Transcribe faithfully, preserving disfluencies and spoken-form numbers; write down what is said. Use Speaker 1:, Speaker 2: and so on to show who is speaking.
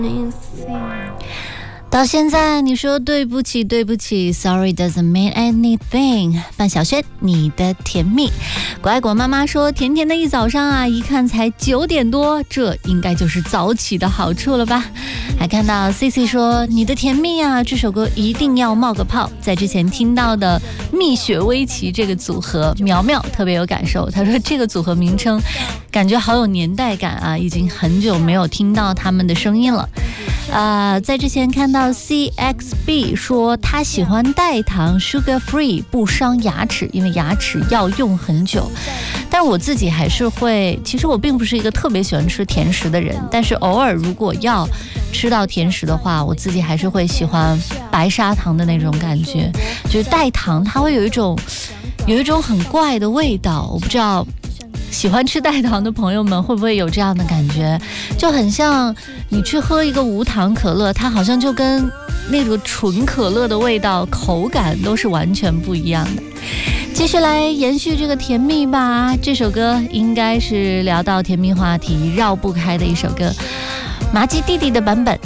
Speaker 1: 到现在你说对不起对不起 Sorry doesn't mean anything。 范晓萱，你的甜蜜。果果妈妈说，甜甜的一早上啊，一看才九点多，这应该就是早起的好处了吧。还看到 C C 说，你的甜蜜啊，这首歌一定要冒个泡。在之前听到的蜜雪薇琪这个组合，苗苗特别有感受，他说这个组合名称感觉好有年代感啊，已经很久没有听到他们的声音了。呃，在之前看到 C X B 说他喜欢代糖 sugar free， 不伤牙齿，因为牙齿要用很久。但是我自己还是会，其实我并不是一个特别喜欢吃甜食的人，但是偶尔如果要吃到甜食的话，我自己还是会喜欢白砂糖的那种感觉，就是代糖它会有一种有一种很怪的味道，我不知道喜欢吃代糖的朋友们会不会有这样的感觉，就很像你去喝一个无糖可乐，它好像就跟那个纯可乐的味道口感都是完全不一样的。继续来延续这个甜蜜吧，这首歌应该是聊到甜蜜话题绕不开的一首歌，麻吉弟弟的版本